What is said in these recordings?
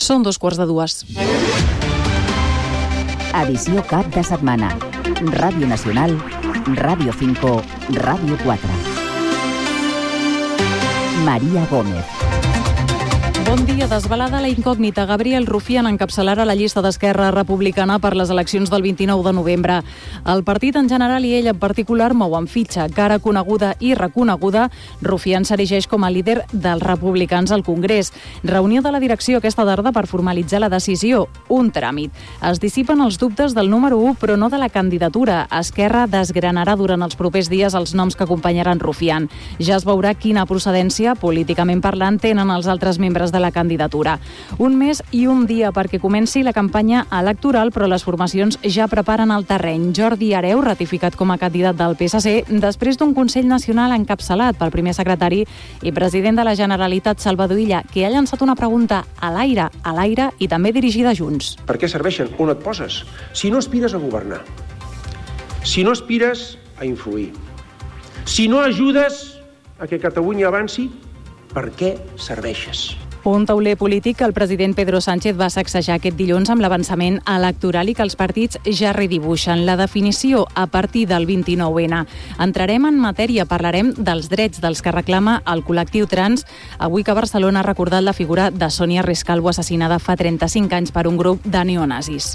Són 2:15. Edició cap de setmana. Ràdio Nacional, Ràdio 5, Ràdio 4. Maria Gómez. Bon dia. Desvelada la incògnita. Gabriel Rufián encapçalarà la llista d'Esquerra Republicana per les eleccions del 29 de novembre. El partit en general i ell en particular mouen fitxa. Cara coneguda i reconeguda, Rufián s'erigeix com a líder dels republicans al Congrés. Reunió de la direcció aquesta tarda per formalitzar la decisió. Un tràmit. Es dissipen els dubtes del número 1, però no de la candidatura. Esquerra desgranarà durant els propers dies els noms que acompanyaran Rufián. Ja es veurà quina procedència, políticament parlant, tenen els altres membres de la candidatura. Un mes i un dia perquè comenci la campanya electoral, però les formacions ja preparen el terreny. Jordi Hereu, ratificat com a candidat del PSC, després d'un Consell Nacional encapçalat pel primer secretari i president de la Generalitat, Salvador Illa, que ha llançat una pregunta a l'aire i també dirigida a Junts. Per què serveixen? On et poses? Si no aspires a governar, si no aspires a influir, si no ajudes a que Catalunya avanci, per què serveixes? Un tauler polític que el president Pedro Sánchez va sacsejar aquest dilluns amb l'avançament electoral i que els partits ja redibuixen. La definició a partir del 29N. Entrarem en matèria, parlarem dels drets dels que reclama el col·lectiu trans, avui que Barcelona ha recordat la figura de Sònia Rescalvo, assassinada fa 35 anys per un grup de neonazis.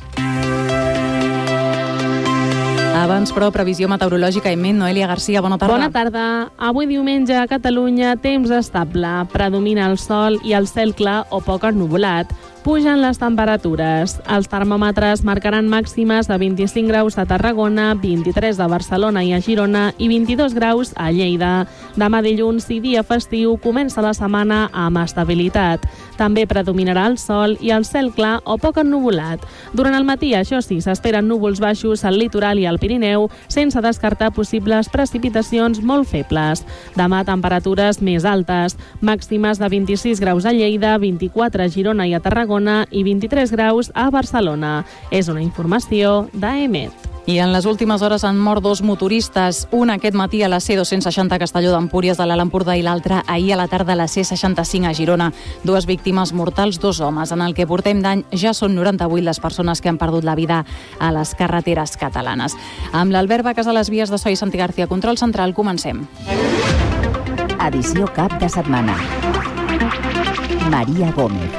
Abans, però, previsió meteorològica imment. Noelia Garcia, bona tarda. Bona tarda. Avui diumenge a Catalunya, temps estable. Predomina el sol i el cel clar o poc ennuvolat. Pugen les temperatures. Els termòmetres marcaran màximes de 25 graus a Tarragona, 23 a Barcelona i a Girona i 22 graus a Lleida. Demà dilluns i dia festiu comença la setmana amb estabilitat. També predominarà el sol i el cel clar o poc ennuvolat. Durant el matí, això sí, s'esperen núvols baixos al litoral i al Pirineu, sense descartar possibles precipitacions molt febles. Demà, temperatures més altes, màximes de 26 graus a Lleida, 24 a Girona i a Tarragona i 23 graus a Barcelona. És una informació d'AEMET. I en les últimes hores han mort 2 motoristes, un aquest matí a la C260 a Castelló d'Empúries de l'Alt Empordà i l'altre ahir a la tarda a la C65 a Girona. 2 víctimes mortals, 2 homes. En el que portem d'any ja són 98 les persones que han perdut la vida a les carreteres catalanes. Amb l'Albert Bacas a les vies de so i Santi García, control central, comencem. Edició cap de setmana. Maria Gómez.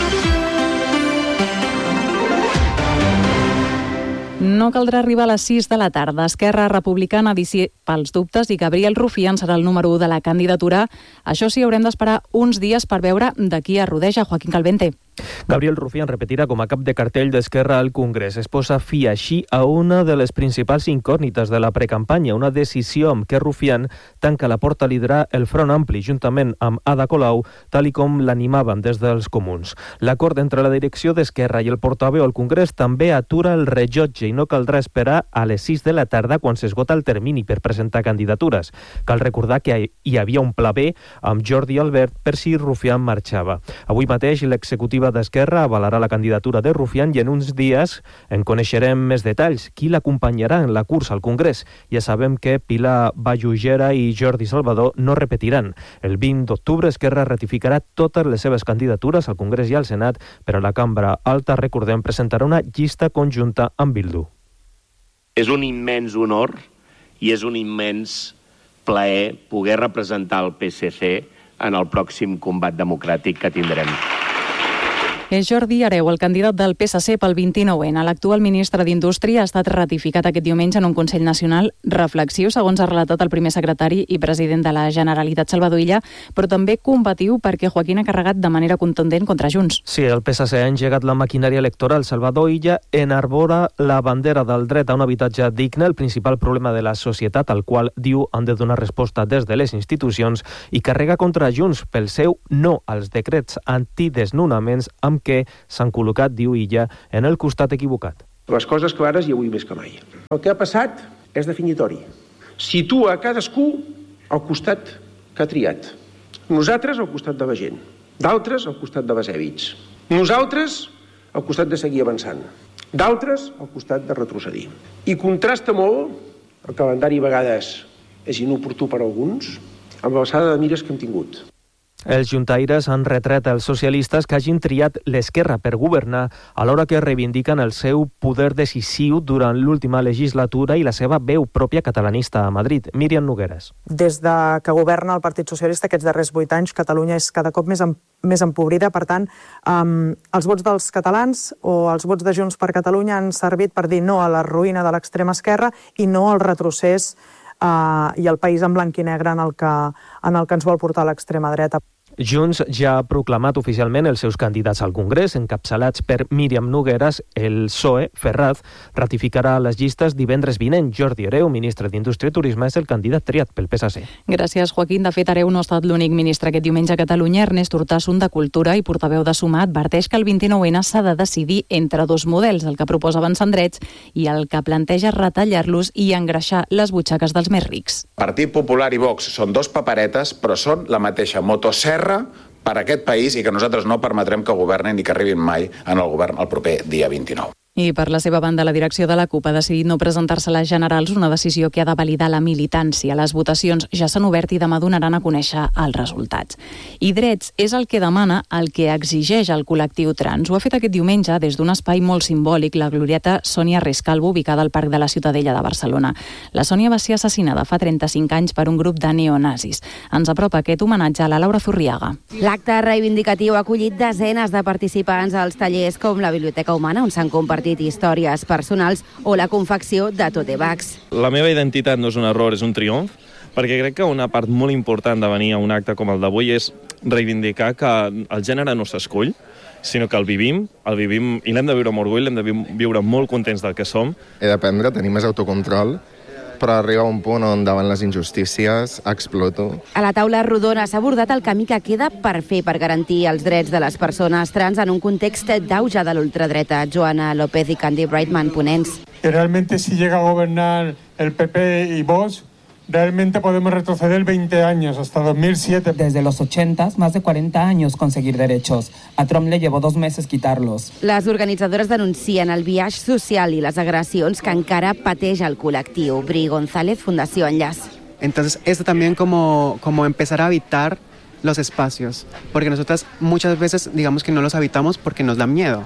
No caldrà arribar a les 6 de la tarda. Esquerra Republicana dissipa els dubtes i Gabriel Rufián serà el número 1 de la candidatura. Això sí, haurem d'esperar uns dies per veure de qui es rodeja Joaquín Calvente. Gabriel Rufián repetirà com a cap de cartell d'Esquerra al Congrés. Es posa fi així a una de les principals incògnites de la precampanya, una decisió amb què Rufián tanca la porta a liderar el Front Ampli juntament amb Ada Colau, tal i com l'animaven des dels comuns. L'acord entre la direcció d'Esquerra i el portaveu al Congrés també atura el rellotge i no caldrà esperar a les 6 de la tarda quan s'esgota el termini per presentar candidatures. Cal recordar que hi havia un pla B amb Jordi Albert per si Rufián marxava. Avui mateix l'executiva d'Esquerra avalarà la candidatura de Rufián i en uns dies en coneixerem més detalls. Qui l'acompanyarà en la cursa al Congrés? Ja sabem que Pilar Vallugera i Jordi Salvador no repetiran. El 20 d'octubre Esquerra ratificarà totes les seves candidatures al Congrés i al Senat, però la Cambra Alta, recordem, presentarà una llista conjunta amb Bildu. És un immens honor i és un immens plaer poder representar el PSC en el pròxim combat democràtic que tindrem. És Jordi Hereu, el candidat del PSC pel 29N. L'actual ministre d'Indústria ha estat ratificat aquest diumenge en un Consell Nacional reflexiu, segons ha relatat el primer secretari i president de la Generalitat, Salvador Illa, però també combatiu perquè Joaquín ha carregat de manera contundent contra Junts. Sí, el PSC ha engegat la maquinària electoral. Salvador Illa enarbora la bandera del dret a un habitatge digne, el principal problema de la societat, al qual diu han de donar resposta des de les institucions, i carrega contra Junts pel seu no als decrets antidesnonaments amb que s'han col·locat, diu Illa, en el costat equivocat. Les coses clares i avui més que mai. El que ha passat és definitori. Situa a cadascú al costat que ha triat. Nosaltres al costat de la gent, d'altres al costat de les èlits. Nosaltres al costat de seguir avançant, d'altres al costat de retrocedir. I contrasta molt, el calendari a vegades és inoportú per a alguns, amb l'alçada de mires que hem tingut. Els juntaires han retret als socialistes que hagin triat l'esquerra per governar alhora que reivindiquen el seu poder decisiu durant l'última legislatura i la seva veu pròpia catalanista a Madrid. Míriam Nogueras. Des de que governa el Partit Socialista aquests darrers 8 anys, Catalunya és cada cop més empobrida. Per tant, els vots dels catalans o els vots de Junts per Catalunya han servit per dir no a la ruïna de l'extrema esquerra i no al retrocés i el país en blanc i negre en el que ens vol portar l'extrema dreta. Junts ja ha proclamat oficialment els seus candidats al Congrés, encapçalats per Míriam Nogueras. El PSOE, Ferraz, ratificarà les llistes divendres vinent. Jordi Hereu, ministre d'Indústria i Turisme, és el candidat triat pel PSC. Gràcies, Joaquín. De fet, Hereu no ha estat l'únic ministre aquest diumenge a Catalunya. Ernest Urtasun, de Cultura i portaveu de Sumar, adverteix que el 29N s'ha de decidir entre dos models, el que proposa avançar en drets i el que planteja retallar-los i engreixar les butxaques dels més rics. Partit Popular i Vox són dos paperetes, però són la mateixa motosserra per a aquest país i que nosaltres no permetrem que governin ni que arribin mai en el govern el proper dia 29. I per la seva banda, la direcció de la CUP ha decidit no presentar-se a les generals, una decisió que ha de validar la militància. Les votacions ja s'han obert i demà donaran a conèixer els resultats. I drets és el que demana, el que exigeix el col·lectiu trans. Ho ha fet aquest diumenge des d'un espai molt simbòlic, la glorieta Sònia Rescalvo, ubicada al Parc de la Ciutadella de Barcelona. La Sònia va ser assassinada fa 35 anys per un grup de neonazis. Ens apropa aquest homenatge a la Laura Zurriaga. L'acte reivindicatiu ha acollit desenes de participants als tallers com la Biblioteca Humana, on s'han compartit històries personals, o la confecció de tote bags. La meva identitat no és un error, és un triomf, perquè crec que una part molt important de venir a un acte com el d'avui és reivindicar que el gènere no s'escull, sinó que el vivim i l'hem de viure amb orgull, l'hem de viure molt contents del que som. He d'aprendre a tenir més autocontrol, però arriba un punt on davant les injustícies exploto. A la taula rodona s'ha abordat el camí que queda per fer per garantir els drets de les persones trans en un context d'auge de l'ultradreta. Joana López i Candy Brightman, ponents. Realmente si llega a gobernar el PP y Vox, realmente podemos retroceder 20 años, hasta 2007. Desde los 80, más de 40 años conseguir derechos. A Trump le llevó 2 meses quitarlos. Les organitzadores denuncien el biaix social i les agressions que encara pateix el col·lectiu. Bri González, Fundació Enllaç. Entonces, esto también como empezar a habitar los espacios, porque nosotras muchas veces digamos que no los habitamos porque nos da miedo.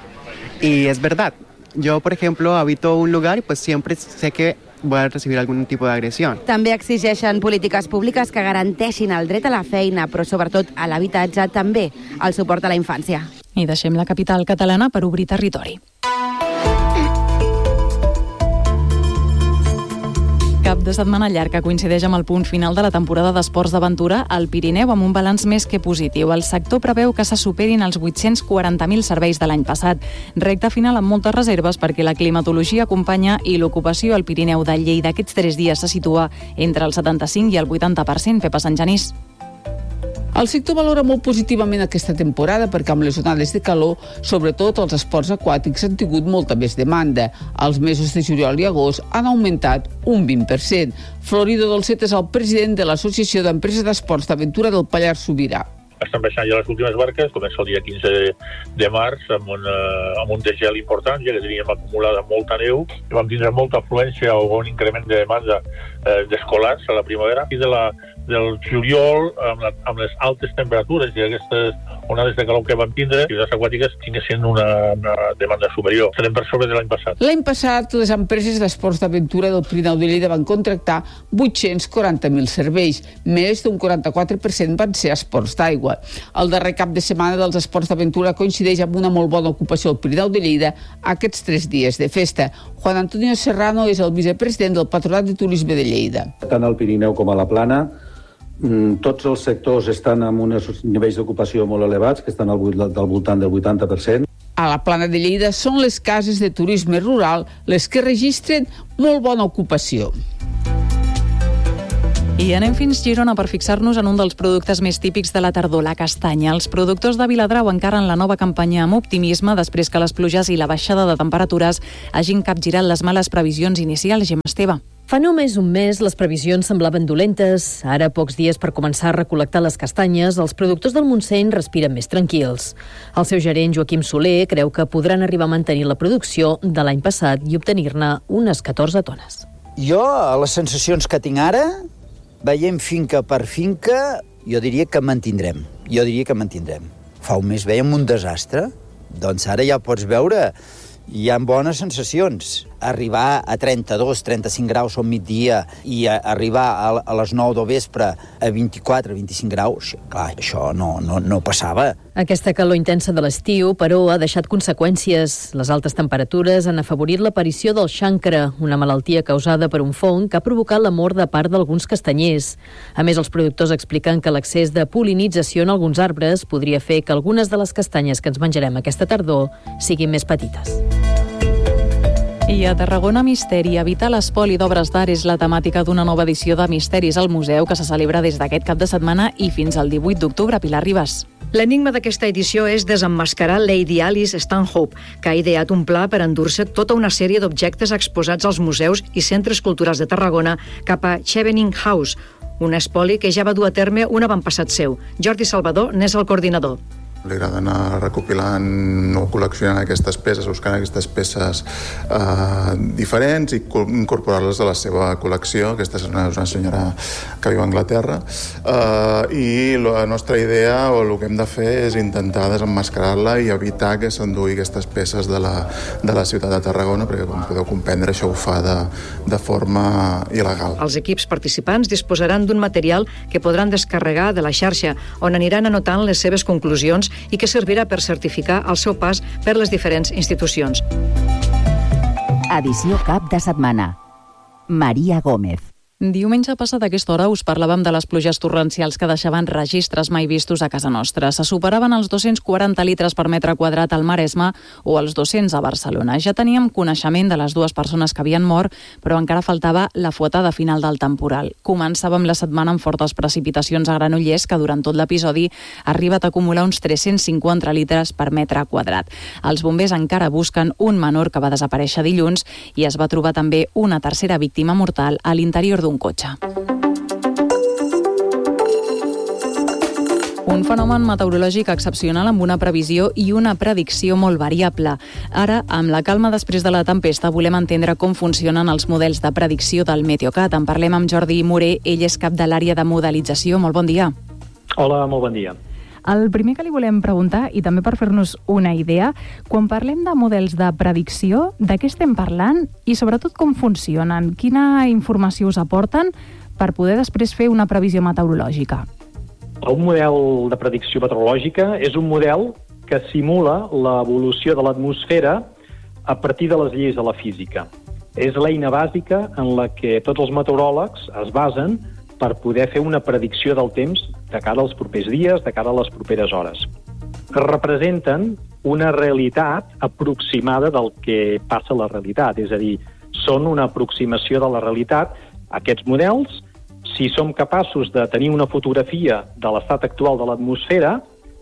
Y es verdad. Yo, por ejemplo, habito un lugar y pues siempre sé que voy a recibir algun tipus d'agressió. També exigeixen polítiques públiques que garanteixin el dret a la feina, però sobretot a l'habitatge, també el suport a la infància. I deixem la capital catalana per obrir territori. Cap de setmana llarg que coincideix amb el punt final de la temporada d'esports d'aventura al Pirineu amb un balanç més que positiu. El sector preveu que se superin els 840.000 serveis de l'any passat. Recta final amb moltes reserves perquè la climatologia acompanya i l'ocupació al Pirineu de Lleida aquests 3 dies se situa entre el 75 i el 80%. Pepa Santgenís. El sector valora molt positivament aquesta temporada perquè amb les onades de calor, sobretot els esports aquàtics han tingut molta més demanda. Els mesos de juliol i agost han augmentat un 20%. Florido Dolcet és el president de l'Associació d'Empreses d'Esports d'Aventura del Pallars Sobirà. Estan baixant ja les últimes barques, comença el dia 15 de març amb un degel important, ja que teníem acumulada molta neu, i vam tindre molta afluència o un increment de demanda d'escolars a la primavera, i del juliol, amb les altes temperatures i aquestes onades de calor que vam tindre, les aquàtiques tinguessin una demanda superior. Estarem per sobre de l'any passat. L'any passat, les empreses d'esports d'aventura del Pirineu de Lleida van contractar 840.000 serveis. Més d'un 44% van ser esports d'aigua. El darrer cap de setmana dels esports d'aventura coincideix amb una molt bona ocupació al Pirineu de Lleida aquests 3 dies de festa. Juan Antonio Serrano és el vicepresident del Patronat de Turisme de Lleida. Tant al Pirineu com a la Plana, tots els sectors estan amb uns nivells d'ocupació molt elevats, que estan al voltant del 80%. A la Plana de Lleida són les cases de turisme rural les que registren molt bona ocupació. I anem fins Girona per fixar-nos en un dels productes més típics de la tardor, la castanya. Els productors de Viladrau encaren la nova campanya amb optimisme després que les pluges i la baixada de temperatures hagin capgirat les males previsions inicials. Gemma Esteve. Fa només un mes les previsions semblaven dolentes. Ara, pocs dies per començar a recol·lectar les castanyes, els productors del Montseny respiren més tranquils. El seu gerent, Joaquim Soler, creu que podran arribar a mantenir la producció de l'any passat i obtenir-ne unes 14 tones. Jo, a les sensacions que tinc ara, veiem finca per finca, jo diria que mantindrem. jo diria que mantindrem. Fa un mes veiem un desastre, doncs ara ja pots veure, hi ha bones sensacions. Arribar a 32, 35 graus al migdia i arribar a les 9 del vespre a 24, 25 graus, clar, això no passava. Aquesta calor intensa de l'estiu, però, ha deixat conseqüències. Les altes temperatures han afavorit l'aparició del xancre, una malaltia causada per un fong que ha provocat la mort de part d'alguns castanyers. A més, els productors expliquen que l'excés de pol·linització en alguns arbres podria fer que algunes de les castanyes que ens menjarem aquesta tardor siguin més petites. I a Tarragona Misteri, evitar l'espoli d'obres d'art és la temàtica d'una nova edició de Misteris al museu que se celebra des d'aquest cap de setmana i fins al 18 d'octubre. Pilar Ribas. L'enigma d'aquesta edició és desemmascarar Lady Alice Stanhope, que ha ideat un pla per endur-se tota una sèrie d'objectes exposats als museus i centres culturals de Tarragona cap a Chevening House, un espoli que ja va dur a terme un avantpassat seu. Jordi Salvador n'és el coordinador. Li agrada anar recopilant o col·leccionant aquestes peces, buscant aquestes peces diferents i incorporar-les a la seva col·lecció. Aquesta és una senyora que viu a Anglaterra i la nostra idea o el que hem de fer és intentar desemmascarar-la i evitar que s'endugui aquestes peces de la ciutat de Tarragona, perquè com podeu comprendre això ho fa de forma il·legal. Els equips participants disposaran d'un material que podran descarregar de la xarxa, on aniran anotant les seves conclusions i que servirà per certificar el seu pas per les diferents institucions. Edició cap de setmana. Maria Gómez. Diumenge passat a aquesta hora us parlàvem de les pluges torrencials que deixaven registres mai vistos a casa nostra. Se superaven els 240 litres per metre quadrat al Maresme o els 200 a Barcelona. Ja teníem coneixement de les dues persones que havien mort, però encara faltava la fuetada final del temporal. Començàvem la setmana amb fortes precipitacions a Granollers, que durant tot l'episodi ha arribat a acumular uns 350 litres per metre quadrat. Els bombers encara busquen un menor que va desaparèixer dilluns i es va trobar també una tercera víctima mortal a l'interior d'un cotxe. Un fenomen meteorològic excepcional amb una previsió i una predicció molt variable. Ara, amb la calma després de la tempesta, volem entendre com funcionen els models de predicció del Meteocat. En parlem amb Jordi Moré, ell és cap de l'àrea de modelització. Molt bon dia. Hola, molt bon dia. El primer que li volem preguntar, i també per fer-nos una idea, quan parlem de models de predicció, de què estem parlant i sobretot com funcionen? Quina informació us aporten per poder després fer una previsió meteorològica? Un model de predicció meteorològica és un model que simula l'evolució de l'atmosfera a partir de les lleis de la física. És l'eina bàsica en la que tots els meteoròlegs es basen per poder fer una predicció del temps de cara als propers dies, de cara a les properes hores. Representen una realitat aproximada del que passa a la realitat, és a dir, són una aproximació de la realitat. Aquests models, si som capaços de tenir una fotografia de l'estat actual de l'atmosfera,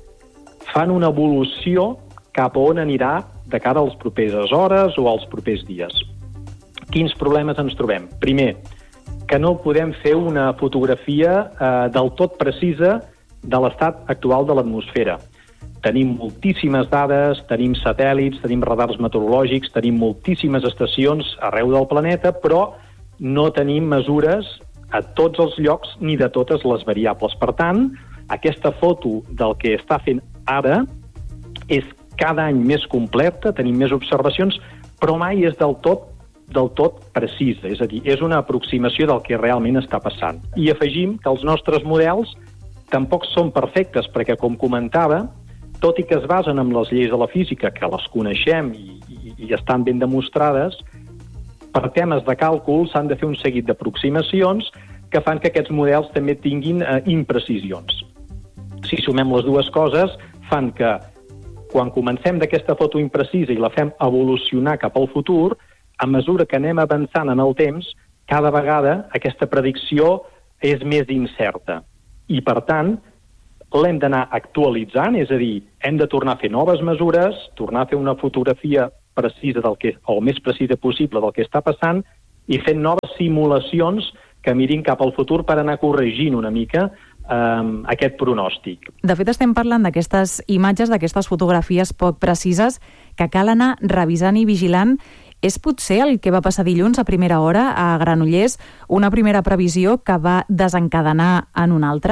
fan una evolució cap a on anirà de cara a les properes hores o als propers dies. Quins problemes ens trobem? Primer, que no podem fer una fotografia del tot precisa de l'estat actual de l'atmosfera. Tenim moltíssimes dades, tenim satèl·lits, tenim radars meteorològics, tenim moltíssimes estacions arreu del planeta, però no tenim mesures a tots els llocs ni de totes les variables. Per tant, aquesta foto del que està fent ara és cada any més completa, tenim més observacions, però mai és del tot precisa, és a dir, és una aproximació del que realment està passant. I afegim que els nostres models tampoc són perfectes, perquè, com comentava, tot i que es basen en les lleis de la física, que les coneixem i estan ben demostrades, per temes de càlcul s'han de fer un seguit d'aproximacions que fan que aquests models també tinguin imprecisions. Si sumem les dues coses, fan que quan comencem d'aquesta foto imprecisa i la fem evolucionar cap al futur, a mesura que anem avançant en el temps, cada vegada aquesta predicció és més incerta. I, per tant, l'hem d'anar actualitzant, és a dir, hem de tornar a fer noves mesures, tornar a fer una fotografia precisa o més precisa possible del que està passant i fent noves simulacions que mirin cap al futur per anar corregint una mica aquest pronòstic. De fet, estem parlant d'aquestes imatges, d'aquestes fotografies poc precises que cal anar revisant i vigilant. És potser el que va passar dilluns a primera hora a Granollers, una primera previsió que va desencadenar en una altra?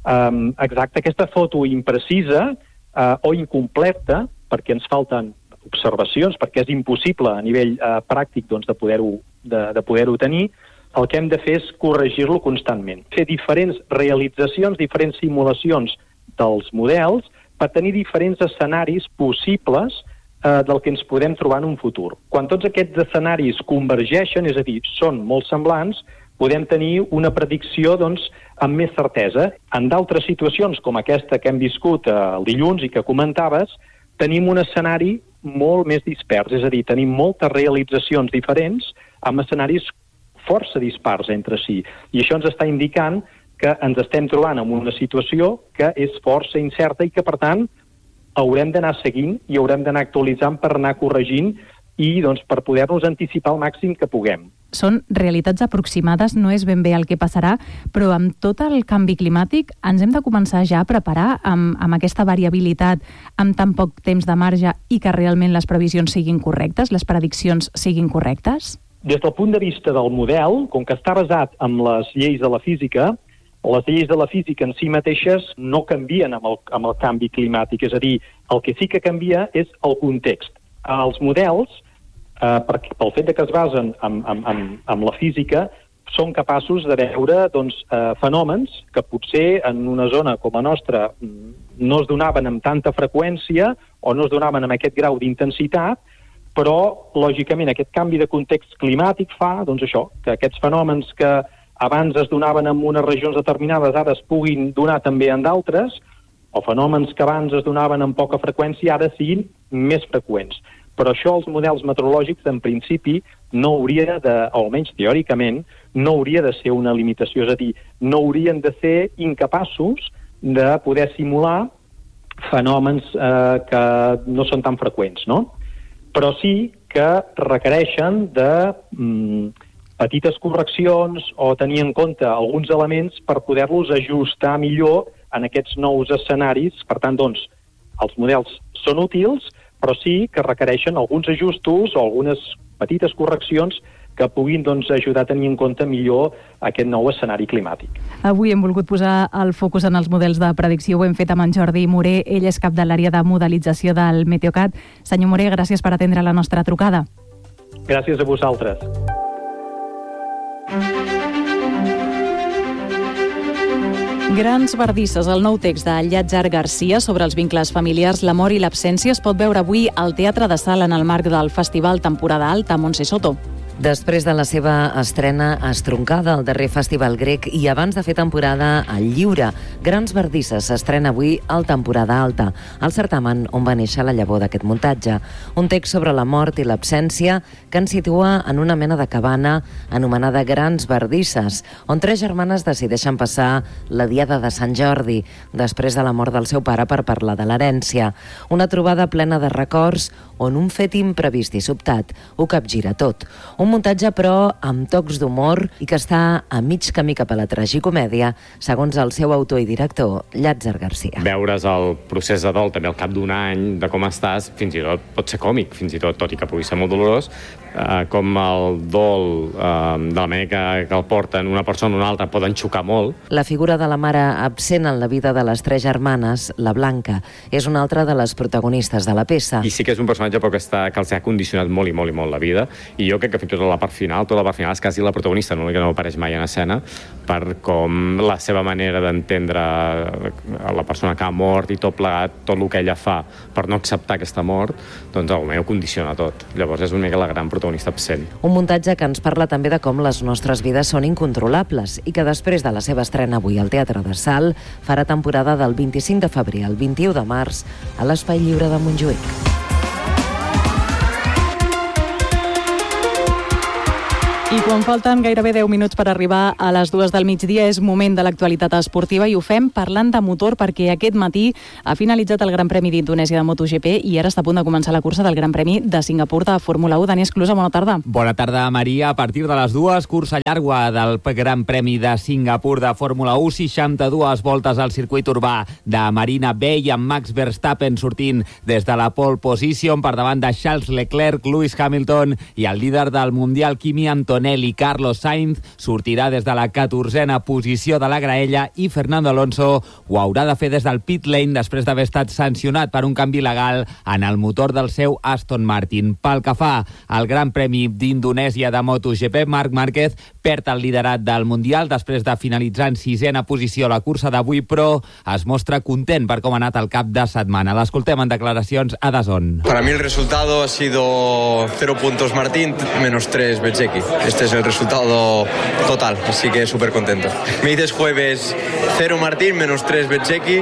exacte, aquesta foto imprecisa o incompleta, perquè ens falten observacions, perquè és impossible a nivell pràctic doncs, de poder-ho tenir, el que hem de fer és corregir-lo constantment. Fer diferents realitzacions, diferents simulacions dels models per tenir diferents escenaris possibles del que ens podem trobar en un futur. Quan tots aquests escenaris convergeixen, és a dir, són molt semblants, podem tenir una predicció doncs, amb més certesa. En d'altres situacions, com aquesta que hem viscut el dilluns i que comentaves, tenim un escenari molt més dispers, és a dir, tenim moltes realitzacions diferents amb escenaris força dispars entre si. I això ens està indicant que ens estem trobant en una situació que és força incerta i que, per tant, haurem d'anar seguint i haurem d'anar actualitzant per anar corregint i doncs, per poder-nos anticipar al màxim que puguem. Són realitats aproximades, no és ben bé el que passarà, però amb tot el canvi climàtic ens hem de començar ja a preparar amb aquesta variabilitat, amb tan poc temps de marge i que realment les previsions siguin correctes, les prediccions siguin correctes? Des del punt de vista del model, com que està basat en les lleis de la física, les lleis de la física en si mateixes no canvien amb el canvi climàtic, és a dir, el que sí que canvia és el context. Els models, pel fet que es basen en la física, són capaços de veure doncs, fenòmens que potser en una zona com la nostra no es donaven amb tanta freqüència o no es donaven amb aquest grau d'intensitat, però, lògicament, aquest canvi de context climàtic fa doncs, això, que aquests fenòmens que abans es donaven en unes regions determinades ara es puguin donar també en d'altres, o fenòmens que abans es donaven amb poca freqüència ara siguin més freqüents. Però això els models meteorològics, en principi, no hauria de, o almenys teòricament, no hauria de ser una limitació. És a dir, no haurien de ser incapaços de poder simular fenòmens que no són tan freqüents, no? Però sí que requereixen de petites correccions o tenir en compte alguns elements per poder-los ajustar millor en aquests nous escenaris. Per tant, doncs, els models són útils, però sí que requereixen alguns ajustos o algunes petites correccions que puguin doncs, ajudar a tenir en compte millor aquest nou escenari climàtic. Avui hem volgut posar el focus en els models de predicció. Ho hem fet amb en Jordi Moré. Ell és cap de l'àrea de modelització del Meteocat. Senyor Moré, gràcies per atendre la nostra trucada. Gràcies a vosaltres. Grans bardisses, el nou text de Llàtzer Garcia sobre els vincles familiars, l'amor i l'absència es pot veure avui al Teatre de Sala en el marc del Festival Temporada Alta a Montse-Soto. Després de la seva estrena estroncada al darrer festival grec i abans de fer temporada al Lliure, Grans bardisses s'estrena avui al Temporada Alta, el certamen on va néixer la llavor d'aquest muntatge. Un text sobre la mort i l'absència que ens situa en una mena de cabana anomenada Grans bardisses, on tres germanes decideixen passar la diada de Sant Jordi, després de la mort del seu pare per parlar de l'herència. Una trobada plena de records on un fet imprevist i sobtat ho capgira tot. Un muntatge, però, amb tocs d'humor i que està a mig camí cap a la tragicomèdia, segons el seu autor i director, Llàtzer Garcia. Veure's el procés de dol també al cap d'un any, de com estàs, fins i tot pot ser còmic, fins i tot i que pugui ser molt dolorós, com el dol, de la manera que el porten una persona o una altra, poden xocar molt. La figura de la mare absent en la vida de les tres germanes, la Blanca, és una altra de les protagonistes de la peça. I sí que és un personatge però que els ha condicionat molt i molt i molt la vida, i jo crec que fins i tot la part final és quasi la protagonista, no? Que no apareix mai en escena, per com la seva manera d'entendre la persona que ha mort i tot plegat, tot el que ella fa per no acceptar aquesta mort, doncs almenys ho condiciona tot. Llavors és una mica la gran protagonista absent. Un muntatge que ens parla també de com les nostres vides són incontrolables i que després de la seva estrena avui al Teatre de Salt farà temporada del 25 de febrer al 21 de març a l'Espai Lliure de Montjuïc. I quan falten gairebé 10 minuts per arribar a les 2 del migdia és moment de l'actualitat esportiva i ho fem parlant de motor perquè aquest matí ha finalitzat el Gran Premi d'Indonèsia de MotoGP i ara està a punt de començar la cursa del Gran Premi de Singapur de Fórmula 1. Dani Esclusa, bona tarda. Bona tarda, Maria. A partir de les 2, cursa llarga del Gran Premi de Singapur de Fórmula 1, 62 voltes al circuit urbà de Marina Bay amb Max Verstappen sortint des de la pole position per davant de Charles Leclerc, Lewis Hamilton i el líder del Mundial, Kimi Antonelli, Antonelli. Carlos Sainz sortirà des de la 14a posició de la graella i Fernando Alonso ho haurà de fer des del pit lane després d'haver estat sancionat per un canvi legal en el motor del seu Aston Martin. Pel que fa al Gran Premi d'Indonèsia de MotoGP, Marc Márquez perd el liderat del Mundial després de finalitzar en 6a posició la cursa d'avui, però es mostra content per com ha anat el cap de setmana. L'escoltem en declaracions a DAZN. Para mí el resultado ha sido 0 puntos Martín, menos 3 Bezzecchi. Este es el resultado total, así que súper contento. Me dices jueves 0 Martín, menos 3 Bezzecchi,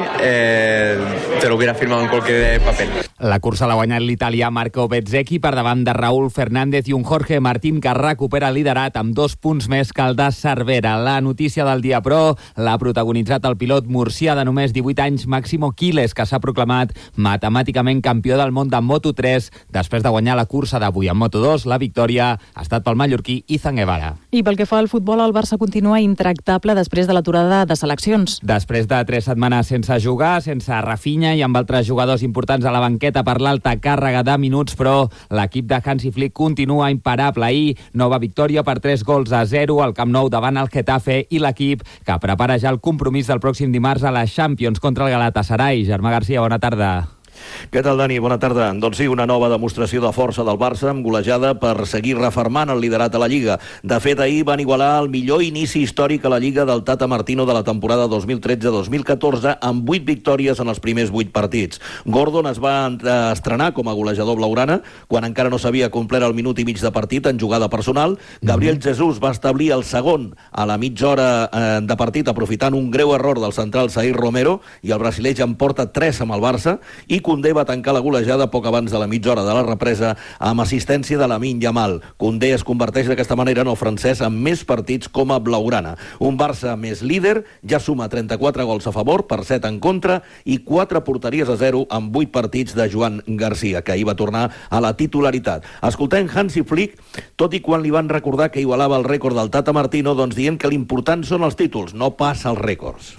te lo hubiera firmado en cualquier papel. La cursa l'ha guanyat l'italià Marco Bezzecchi per davant de Raúl Fernández i un Jorge Martín que recupera el liderat amb 2 punts més que el de Cervera. La notícia del dia, però, l'ha protagonitzat el pilot murcià de només 18 anys, Máximo Quiles, que s'ha proclamat matemàticament campió del món de Moto3 després de guanyar la cursa d'avui. En Moto2, la victòria ha estat pel mallorquí Izan Guevara. I pel que fa al futbol, el Barça continua intractable després de l'aturada de seleccions. Després de 3 setmanes sense jugar, sense Rafinha i amb altres jugadors importants a la banqueta per l'alta càrrega de minuts, però l'equip de Hansi Flick continua imparable. Ahir, nova victòria per 3-0 al Camp Nou davant el Getafe i l'equip que prepara ja el compromís del pròxim dimarts a la Champions contra el Galatasaray. Germà Garcia, bona tarda. Què tal, Dani? Bona tarda. Doncs sí, una nova demostració de força del Barça amb golejada per seguir refermant el liderat a la Lliga. De fet, ahir van igualar el millor inici històric a la Lliga del Tata Martino de la temporada 2013-2014 amb 8 victòries en els primers 8 partits. Gordon es va estrenar com a golejador blaugrana quan encara no s'havia complert el minut i mig de partit en jugada personal. Gabriel Jesús va establir el segon a la mitja hora de partit aprofitant un greu error del central Zaire Romero i el brasiler ja en porta 3 amb el Barça i Koundé va tancar la golejada poc abans de la mitja hora de la represa amb assistència de Lamine Yamal. Koundé es converteix d'aquesta manera en el francès amb més partits com a blaugrana. Un Barça més líder, ja suma 34 gols a favor per 7 en contra i 4 porteries a 0 amb 8 partits de Joan Garcia, que ahir va tornar a la titularitat. Escoltem Hansi Flick, tot i quan li van recordar que igualava el rècord del Tata Martino, doncs dient que l'important són els títols, no pas els rècords.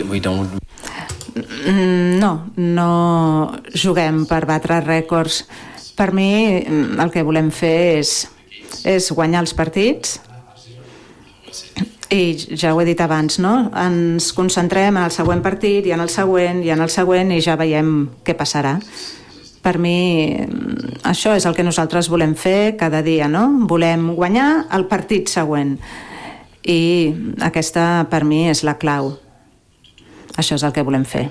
No juguem per batre rècords. Per mi el que volem fer és guanyar els partits i ja ho he dit abans, no? Ens concentrem en el següent partit i en el següent i en el següent i ja veiem què passarà. Per mi això és el que nosaltres volem fer cada dia, no? Volem guanyar el partit següent i aquesta per mi és la clau. Això és el que volem fer.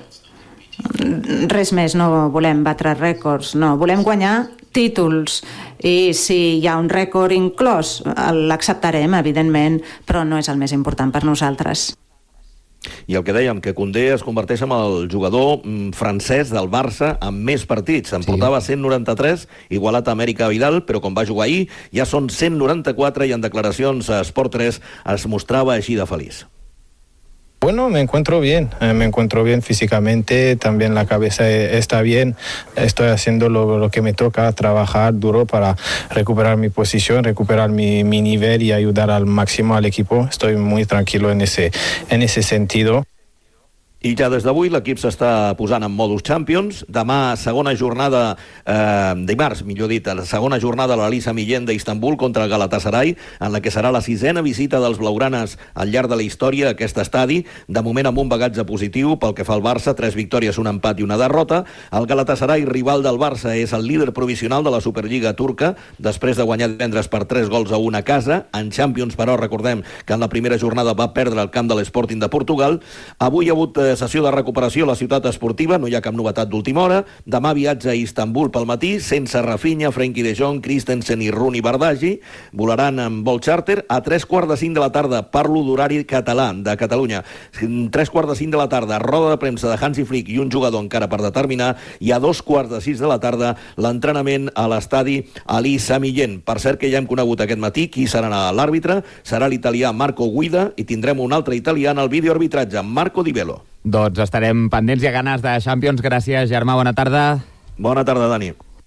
Res més, no volem batre rècords, no, volem guanyar títols i si hi ha un rècord inclòs l'acceptarem, evidentment, però no és el més important per nosaltres. I el que dèiem, que Koundé es converteix en el jugador francès del Barça amb més partits. En portava 193, igualat a Amèrica Vidal, però com va jugar ahir ja són 194 i en declaracions a Sport 3 es mostrava així de feliç. Bueno, me encuentro bien físicamente, también la cabeza está bien, estoy haciendo lo que me toca, trabajar duro para recuperar mi posición, recuperar mi nivel y ayudar al máximo al equipo. Estoy muy tranquilo en ese sentido. I ja des d'avui l'equip s'està posant en modus Champions. Demà, segona jornada, dimarts, millor dit, la segona jornada a l'Alisa Millén d'Istanbul contra el Galatasaray, en la que serà la 6a visita dels blaugranes al llarg de la història a aquest estadi, de moment amb un bagatge positiu pel que fa al Barça, 3 victòries, un empat i una derrota. El Galatasaray, rival del Barça, és el líder provisional de la Superliga turca, després de guanyar divendres per 3-1 a casa. En Champions, però, recordem que en la primera jornada va perdre el camp de l'Sporting de Portugal. Avui ha hagut sessió de recuperació a la ciutat esportiva, no hi ha cap novetat d'última hora. Demà viatge a Istanbul pel matí, sense Rafinha, Frenkie de Jong, Christensen i Rooney Bardghji. Volaran en vol charter a 3:45 de la tarda. Parlo d'horari català de Catalunya. 3:45 de la tarda, roda de premsa de Hansi Flick i un jugador encara per determinar, i a 2:45 de la tarda l'entrenament a l'estadi Ali Sami Yen. Per cert, que ja hem conegut aquest matí qui serà l'àrbitre. Serà l'italià Marco Guida i tindrem un altre italià en el videoarbitratge, Marco Di Velo. Doncs estarem pendents i a ganes de Champions. Gràcies, Germà. Bona tarda. Bona tarda, Dani.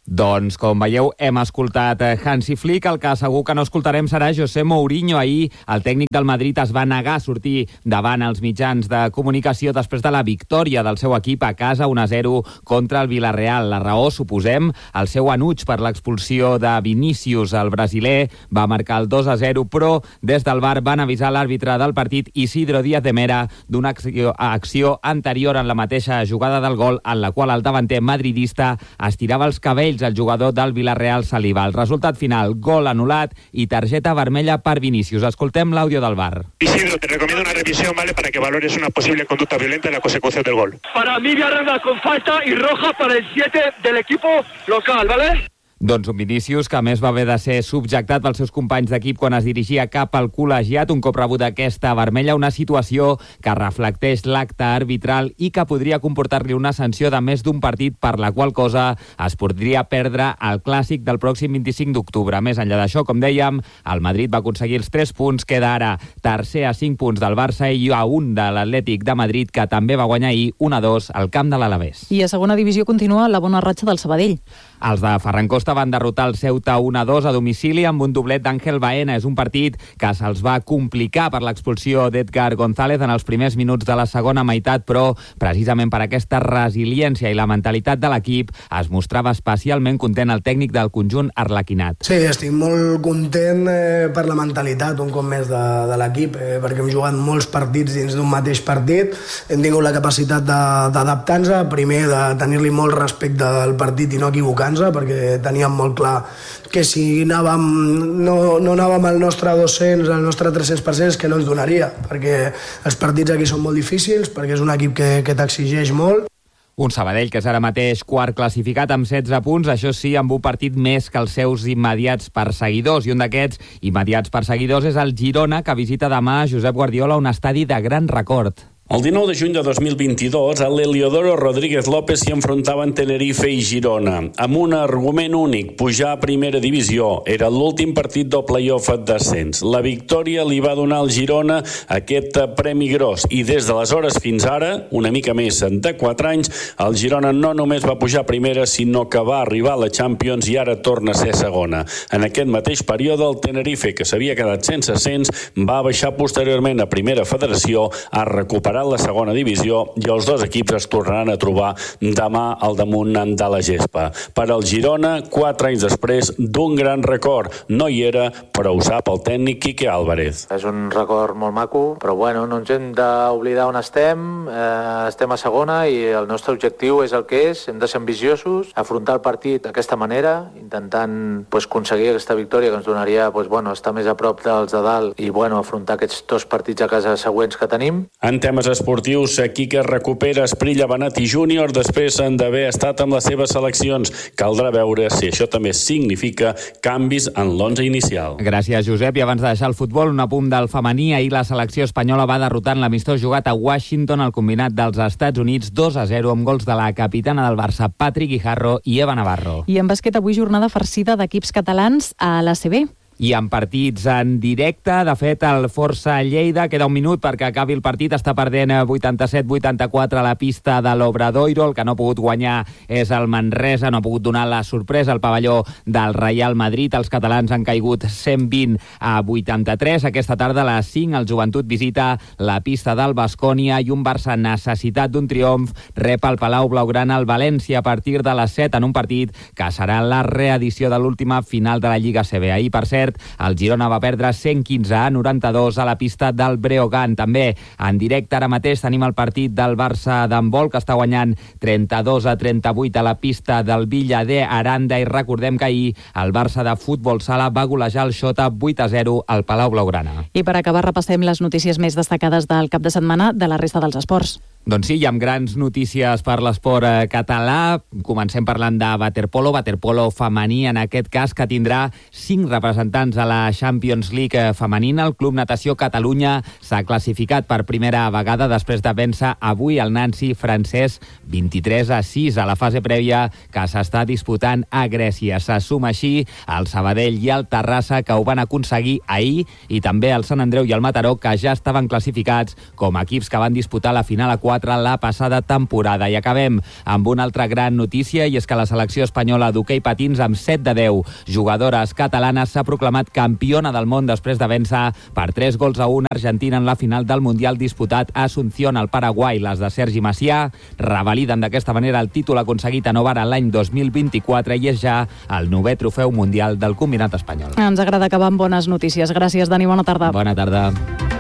Doncs, com veieu, hem escoltat Hansi Flick. El que segur que no escoltarem serà José Mourinho. Ahir el tècnic del Madrid es va negar a sortir davant els mitjans de comunicació després de la victòria del seu equip a casa 1-0 contra el Villarreal. La raó, suposem, el seu enuig per l'expulsió de Vinícius. El brasiler va marcar el 2-0, però des del VAR van avisar l'àrbitre del partit, Isidro Díaz de Mera, d'una acció anterior en la mateixa jugada del gol, en la qual el davanter madridista estirava els cabells al jugador del Villarreal Saliba. El resultat final, gol anul·lat i targeta vermella per Vinícius. Escoltem l'àudio del VAR. Isidro, te recomiendo una revisión, ¿vale? Para que valores una posible conducta violenta en la consecución del gol. Para mí, Villarreal con falta y roja para el 7 del equipo local, ¿vale? Doncs un Vinícius que a més va haver de ser subjectat pels seus companys d'equip quan es dirigia cap al col·legiat un cop rebut aquesta vermella, una situació que reflecteix l'acte arbitral i que podria comportar-li una sanció de més d'un partit, per la qual cosa es podria perdre el clàssic del pròxim 25 d'octubre. Més enllà d'això, com dèiem, el Madrid va aconseguir els 3 punts, queda ara tercer a 5 punts del Barça i a 1 de l'Atlètic de Madrid, que també va guanyar ahir 1-2 al camp de l'Alavés. I a segona divisió continua la bona ratxa del Sabadell. Els de Ferran Costa van derrotar el Ceuta 1-2 a domicili amb un doblet d'Àngel Baena. És un partit que se'ls va complicar per l'expulsió d'Edgar González en els primers minuts de la segona meitat, però precisament per aquesta resiliència i la mentalitat de l'equip es mostrava especialment content el tècnic del conjunt arlequinat. Sí, estic molt content per la mentalitat un cop més de l'equip, perquè hem jugat molts partits dins d'un mateix partit, hem tingut la capacitat d'adaptar-nos, primer de tenir-li molt respecte al partit i no equivocar-nos, perquè teníem molt clar que si no anàvem al nostre 200, al nostre 300%, que no ens donaria, perquè els partits aquí són molt difícils, perquè és un equip que t'exigeix molt. Un Sabadell que és ara mateix quart classificat amb 16 punts, això sí, amb un partit més que els seus immediats perseguidors, i un d'aquests immediats perseguidors és el Girona, que visita demà Josep Guardiola, un estadi de gran record. El 19 de juny de 2022, a l'Heliodoro Rodríguez López s'hi enfrontaven Tenerife i Girona, amb un argument únic: pujar a primera divisió. Era l'últim partit del play-off d'ascens. La victòria li va donar al Girona aquest premi gros, i des d'aleshores fins ara, una mica més de 4 anys, el Girona no només va pujar a primera, sinó que va arribar a la Champions i ara torna a ser segona. En aquest mateix període, el Tenerife, que s'havia quedat sense ascens, va baixar posteriorment a primera federació a recuperar la segona divisió, i els dos equips es tornaran a trobar demà al damunt de la gespa. Per al Girona, 4 anys després d'un gran record. No hi era, però ho sap el tècnic Quique Álvarez. És un record molt maco, però bueno, no ens hem d'oblidar on estem. Estem a segona i el nostre objectiu és el que és. Hem de ser ambiciosos, afrontar el partit d'aquesta manera, intentant aconseguir aquesta victòria que ens donaria estar més a prop dels de dalt i afrontar aquests 2 partits a casa següents que tenim. En temes esportius, Quique recupera Esprilla, Benati Júnior després d'haver estat amb les seves seleccions. Caldrà veure si això també significa canvis en l'11 inicial. Gràcies, Josep. I abans de deixar el futbol, un apunt del femení. Ahir la selecció espanyola va derrotar en l'amistós jugat a Washington el combinat dels Estats Units 2-0 amb gols de la capitana del Barça, Patrick Guijarro, i Eva Navarro. I en bàsquet, avui jornada farcida d'equips catalans a l'ACB. I en partits en directe, de fet, el Força Lleida, queda un minut perquè acabi el partit, està perdent 87-84 a la pista de l'Obradoiro. El que no ha pogut guanyar és el Manresa, no ha pogut donar la sorpresa al pavelló del Real Madrid. Els catalans han caigut 120-83. Aquesta tarda a les 5 el Joventut visita la pista del Baskonia i un Barça necessitat d'un triomf rep al Palau Blaugrana el València a partir de les 7 en un partit que serà la reedició de l'última final de la Lliga CB. Ahir, per cert, el Girona va perdre 115-92 a la pista del Breogán. També en directe ara mateix tenim el partit del Barça d'handbol, que està guanyant 32-38 a la pista del Villa de Aranda, i recordem que ahir el Barça de futbol sala va golejar el Xota 8-0 al Palau Blaugrana. I per acabar repassem les notícies més destacades del cap de setmana de la resta dels esports. Doncs sí, hi ha grans notícies per l'esport català. Comencem parlant de waterpolo femení, en aquest cas, que tindrà 5 representants a la Champions League femenina. El Club Natació Catalunya s'ha classificat per primera vegada després de vèncer avui el Nancy francès 23-6 a la fase prèvia que s'està disputant a Grècia. Se suma així el Sabadell i el Terrassa, que ho van aconseguir ahir, i també el Sant Andreu i el Mataró, que ja estaven classificats com a equips que van disputar la final a 2004 la passada temporada. I acabem amb una altra gran notícia, i és que la selecció espanyola d'hoquei patins, amb 7 de 10 jugadores catalanes, s'ha proclamat campiona del món després de vèncer per 3-1 Argentina en la final del Mundial disputat a Asunción, al Paraguai. Les de Sergi Macià revaliden d'aquesta manera el títol aconseguit a Novara l'any 2024 i és ja el 9è trofeu mundial del combinat espanyol. Ens agrada acabar amb bones notícies. Gràcies, Dani. Bona tarda. Bona tarda.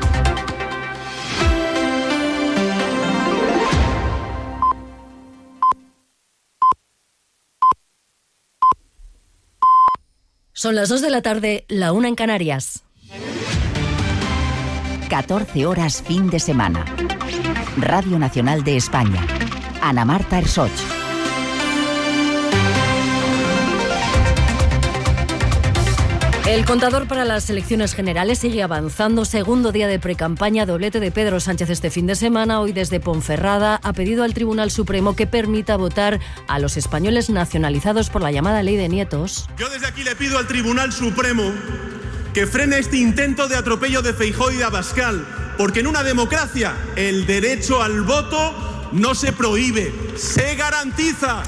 Son las 2 de la tarde, la 1 en Canarias. 14 horas fin de semana. Radio Nacional de España. Ana Marta Ersoch. El contador para las elecciones generales sigue avanzando. Segundo día de precampaña, doblete de Pedro Sánchez este fin de semana. Hoy desde Ponferrada ha pedido al Tribunal Supremo que permita votar a los españoles nacionalizados por la llamada Ley de Nietos. Yo desde aquí le pido al Tribunal Supremo que frene este intento de atropello de Feijóo y de Abascal, porque en una democracia el derecho al voto no se prohíbe, se garantiza.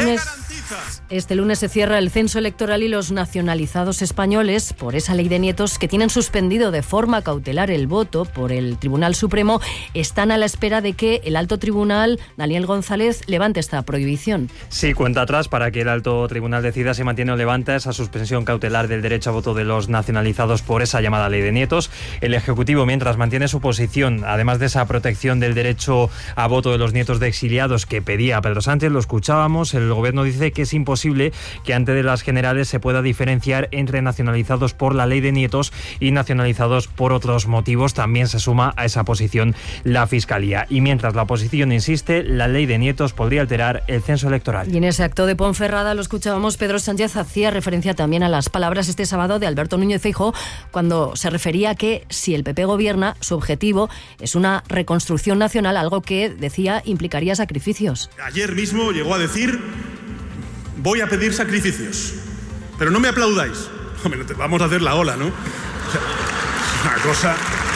Este lunes se cierra el censo electoral y los nacionalizados españoles, por esa Ley de Nietos, que tienen suspendido de forma cautelar el voto por el Tribunal Supremo, están a la espera de que el Alto Tribunal, Daniel González, levante esta prohibición. Sí, cuenta atrás para que el Alto Tribunal decida si mantiene o levanta esa suspensión cautelar del derecho a voto de los nacionalizados por esa llamada Ley de Nietos. El Ejecutivo, mientras, mantiene su posición, además de esa protección del derecho a voto de los nietos de exiliados que pedía Pedro Sánchez. Lo escuchábamos, el Gobierno dice que es imposible que antes de las generales se pueda diferenciar entre nacionalizados por la Ley de Nietos y nacionalizados por otros motivos. También se suma a esa posición la Fiscalía. Y mientras la oposición insiste, la Ley de Nietos podría alterar el censo electoral. Y en ese acto de Ponferrada, lo escuchábamos, Pedro Sánchez hacía referencia también a las palabras este sábado de Alberto Núñez Feijóo cuando se refería a que si el PP gobierna, su objetivo es una reconstrucción nacional, algo que, decía, implicaría sacrificios. Ayer mismo llegó a decir: voy a pedir sacrificios, pero no me aplaudáis. Hombre, vamos a hacer la ola, ¿no? O sea, es una cosa...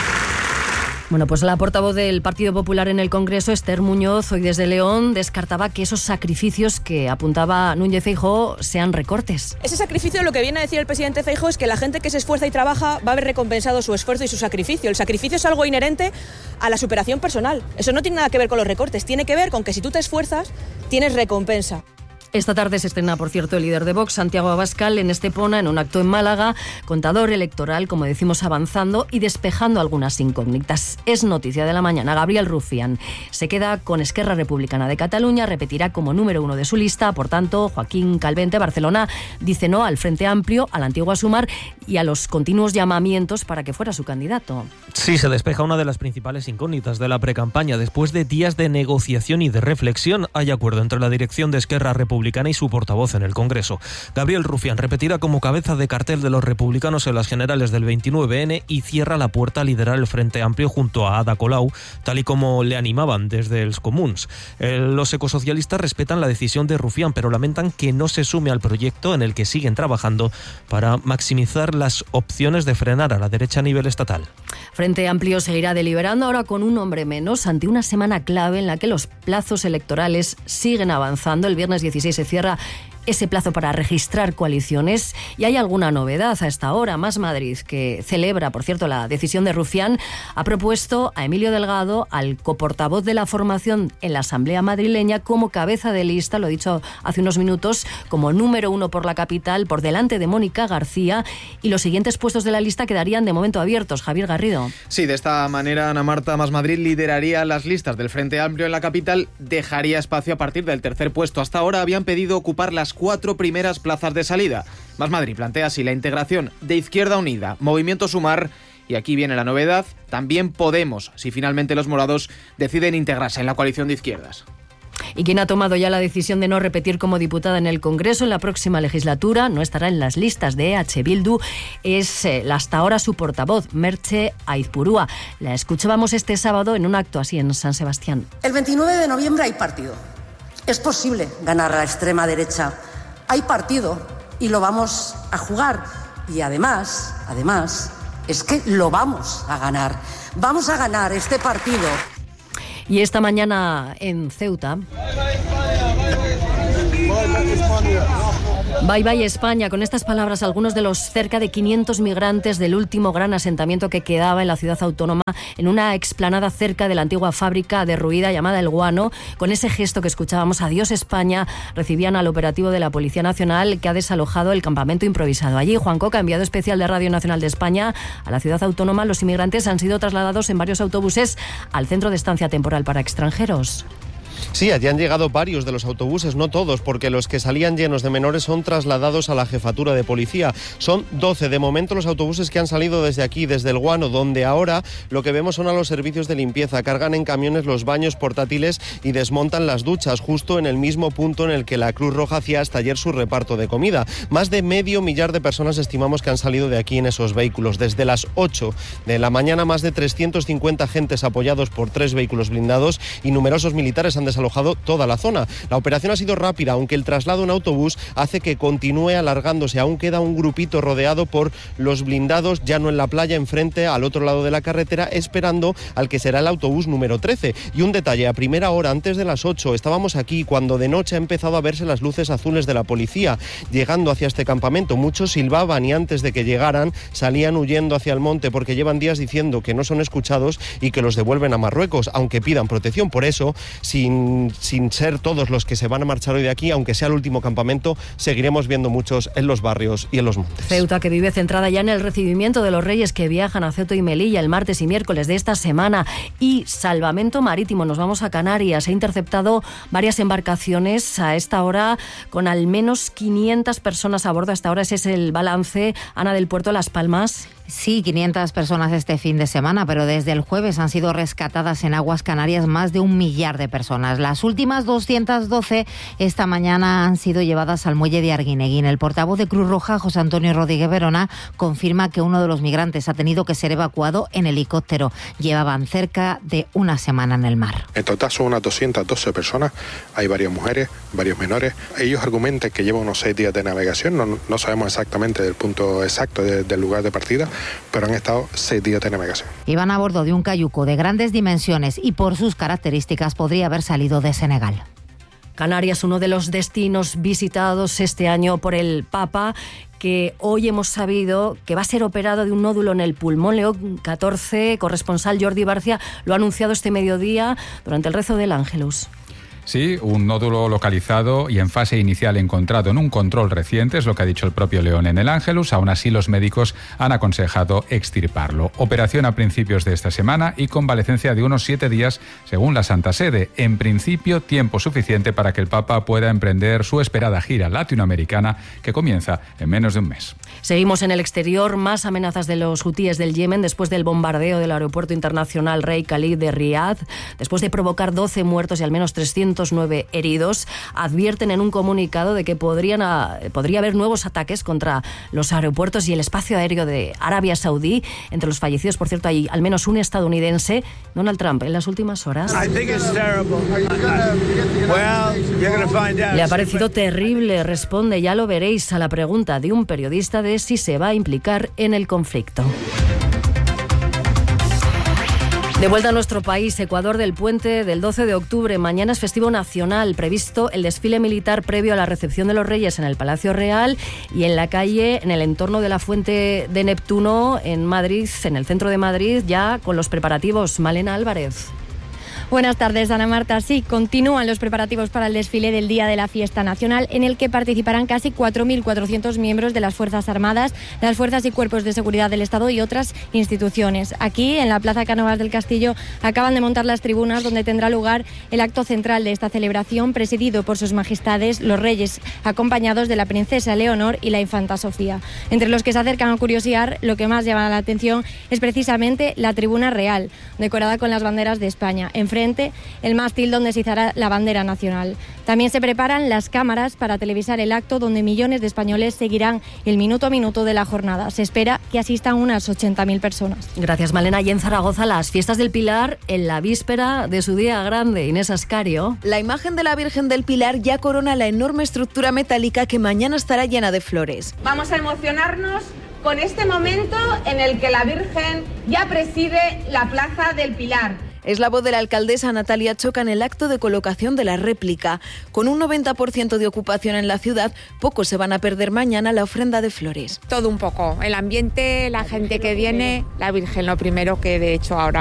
Bueno, pues la portavoz del Partido Popular en el Congreso, Esther Muñoz, hoy desde León, descartaba que esos sacrificios que apuntaba Núñez Feijóo sean recortes. Ese sacrificio, lo que viene a decir el presidente Feijóo, es que la gente que se esfuerza y trabaja va a haber recompensado su esfuerzo y su sacrificio. El sacrificio es algo inherente a la superación personal. Eso no tiene nada que ver con los recortes, tiene que ver con que si tú te esfuerzas, tienes recompensa. Esta tarde se estrena, por cierto, el líder de Vox, Santiago Abascal, en Estepona, en un acto en Málaga, contador electoral, como decimos, avanzando y despejando algunas incógnitas. Es noticia de la mañana. Gabriel Rufián se queda con Esquerra Republicana de Cataluña, repetirá como número 1 de su lista. Por tanto, Joaquín Calvente, Barcelona, dice no al Frente Amplio, a la antigua Sumar y a los continuos llamamientos para que fuera su candidato. Sí, se despeja una de las principales incógnitas de la precampaña. Después de días de negociación y de reflexión, hay acuerdo entre la dirección de Esquerra Republicana y su portavoz en el Congreso. Gabriel Rufián repetirá como cabeza de cartel de los republicanos en las generales del 29N y cierra la puerta a liderar el Frente Amplio junto a Ada Colau, tal y como le animaban desde els Comuns. Los ecosocialistas respetan la decisión de Rufián, pero lamentan que no se sume al proyecto en el que siguen trabajando para maximizar las opciones de frenar a la derecha a nivel estatal. Frente Amplio seguirá deliberando ahora con un hombre menos ante una semana clave en la que los plazos electorales siguen avanzando. El viernes 16 se cierra ese plazo para registrar coaliciones y hay alguna novedad a esta hora. Más Madrid, que celebra, por cierto, la decisión de Rufián, ha propuesto a Emilio Delgado, al coportavoz de la formación en la Asamblea madrileña, como cabeza de lista, lo he dicho hace unos minutos, como número 1 por la capital, por delante de Mónica García, y los siguientes puestos de la lista quedarían de momento abiertos. Javier Garrido. Sí, de esta manera Ana Marta, Más Madrid lideraría las listas del Frente Amplio en la capital, dejaría espacio a partir del tercer puesto. Hasta ahora habían pedido ocupar las 4 primeras plazas de salida. Más Madrid plantea así la integración de Izquierda Unida, Movimiento Sumar y aquí viene la novedad, también Podemos, si finalmente los morados deciden integrarse en la coalición de izquierdas. Y quien ha tomado ya la decisión de no repetir como diputada en el Congreso en la próxima legislatura, no estará en las listas de EH Bildu, es la hasta ahora su portavoz, Merche Aizpurúa. La escuchábamos este sábado en un acto así en San Sebastián. El 29 de noviembre hay partido. Es posible ganar a la extrema derecha. Hay partido y lo vamos a jugar. Y además, es que lo vamos a ganar. Vamos a ganar este partido. Y esta mañana en Ceuta. Bye bye España. Con estas palabras, algunos de los cerca de 500 migrantes del último gran asentamiento que quedaba en la ciudad autónoma, en una explanada cerca de la antigua fábrica derruida llamada El Guano, con ese gesto que escuchábamos, adiós España, recibían al operativo de la Policía Nacional que ha desalojado el campamento improvisado. Allí, Juan Coca, enviado especial de Radio Nacional de España a la ciudad autónoma, los inmigrantes han sido trasladados en varios autobuses al centro de estancia temporal para extranjeros. Sí, allí han llegado varios de los autobuses, no todos, porque los que salían llenos de menores son trasladados a la jefatura de policía. Son 12 de momento los autobuses que han salido desde aquí, desde El Guano, donde ahora lo que vemos son a los servicios de limpieza. Cargan en camiones los baños portátiles y desmontan las duchas, justo en el mismo punto en el que la Cruz Roja hacía hasta ayer su reparto de comida. Más de 500.000 de personas estimamos que han salido de aquí en esos vehículos. Desde las 8 de la mañana, más de 350 agentes apoyados por 3 vehículos blindados y numerosos militares han desalojado toda la zona. La operación ha sido rápida, aunque el traslado en autobús hace que continúe alargándose. Aún queda un grupito rodeado por los blindados, ya no en la playa, enfrente, al otro lado de la carretera, esperando al que será el autobús número 13. Y un detalle, a primera hora, antes de las 8, estábamos aquí cuando de noche ha empezado a verse las luces azules de la policía llegando hacia este campamento. Muchos silbaban y antes de que llegaran salían huyendo hacia el monte porque llevan días diciendo que no son escuchados y que los devuelven a Marruecos, aunque pidan protección. Por eso, sin ser todos los que se van a marchar hoy de aquí, aunque sea el último campamento, seguiremos viendo muchos en los barrios y en los montes. Ceuta, que vive centrada ya en el recibimiento de los reyes que viajan a Ceuta y Melilla el martes y miércoles de esta semana. Y salvamento marítimo, nos vamos a Canarias. Ha interceptado varias embarcaciones a esta hora con al menos 500 personas a bordo. Hasta ahora ese es el balance. Ana, del puerto de Las Palmas. Sí, 500 personas este fin de semana, pero desde el jueves han sido rescatadas en aguas canarias más de 1 millar de personas. Las últimas 212 esta mañana han sido llevadas al muelle de Arguineguín. El portavoz de Cruz Roja, José Antonio Rodríguez Verona, confirma que uno de los migrantes ha tenido que ser evacuado en helicóptero. Llevaban cerca de una semana en el mar. En total son unas 212 personas, hay varias mujeres, varios menores. Ellos argumentan que llevan unos 6 días de navegación, no sabemos exactamente el punto exacto del lugar de partida, pero han estado 6 días de navegación. Iban a bordo de un cayuco de grandes dimensiones y por sus características podría haber salido de Senegal. Canarias, uno de los destinos visitados este año por el Papa, que hoy hemos sabido que va a ser operado de un nódulo en el pulmón. León XIV, corresponsal Jordi Barcia, lo ha anunciado este mediodía durante el rezo del Ángelus. Sí, un nódulo localizado y en fase inicial encontrado en un control reciente, es lo que ha dicho el propio León en el Ángelus. Aún así, los médicos han aconsejado extirparlo. Operación a principios de esta semana y convalecencia de unos 7 días, según la Santa Sede. En principio, tiempo suficiente para que el Papa pueda emprender su esperada gira latinoamericana, que comienza en menos de un mes. Seguimos en el exterior. Más amenazas de los hutíes del Yemen después del bombardeo del aeropuerto internacional Rey Khalid de Riad. Después de provocar 12 muertos y al menos 309 heridos, advierten en un comunicado de que podría haber nuevos ataques contra los aeropuertos y el espacio aéreo de Arabia Saudí. Entre los fallecidos, por cierto, hay al menos un estadounidense, Donald Trump, en las últimas horas. Le ha parecido terrible, responde, ya lo veréis, a la pregunta de un periodista de si se va a implicar en el conflicto. De vuelta a nuestro país, Ecuador, del puente del 12 de octubre. Mañana es festivo nacional, previsto el desfile militar previo a la recepción de los Reyes en el Palacio Real y en la calle, en el entorno de la Fuente de Neptuno, en Madrid, en el centro de Madrid, ya con los preparativos. Malena Álvarez. Buenas tardes, Ana Marta. Sí, continúan los preparativos para el desfile del Día de la Fiesta Nacional, en el que participarán casi 4.400 miembros de las Fuerzas Armadas, las Fuerzas y Cuerpos de Seguridad del Estado y otras instituciones. Aquí, en la Plaza Cánovas del Castillo, acaban de montar las tribunas donde tendrá lugar el acto central de esta celebración, presidido por sus majestades, los Reyes, acompañados de la Princesa Leonor y la Infanta Sofía. Entre los que se acercan a curiosear, lo que más llama la atención es precisamente la tribuna real, decorada con las banderas de España. Enfrente, el mástil donde se izará la bandera nacional. También se preparan las cámaras para televisar el acto, donde millones de españoles seguirán el minuto a minuto de la jornada. Se espera que asistan unas 80.000 personas. Gracias, Malena. Y en Zaragoza, las fiestas del Pilar en la víspera de su día grande. Inés Ascario. La imagen de la Virgen del Pilar ya corona la enorme estructura metálica que mañana estará llena de flores. Vamos a emocionarnos con este momento en el que la Virgen ya preside la Plaza del Pilar. Es la voz de la alcaldesa Natalia Choca en el acto de colocación de la réplica. Con un 90% de ocupación en la ciudad, pocos se van a perder mañana la ofrenda de flores. Todo un poco, el ambiente, la gente que viene, la Virgen lo primero, que de hecho ahora